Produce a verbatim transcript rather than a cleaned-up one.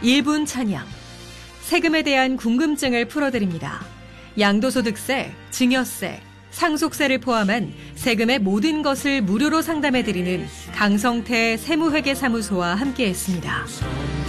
일 분 찬양. 세금에 대한 궁금증을 풀어드립니다. 양도소득세, 증여세, 상속세를 포함한 세금의 모든 것을 무료로 상담해드리는 강성태 세무회계사무소와 함께했습니다.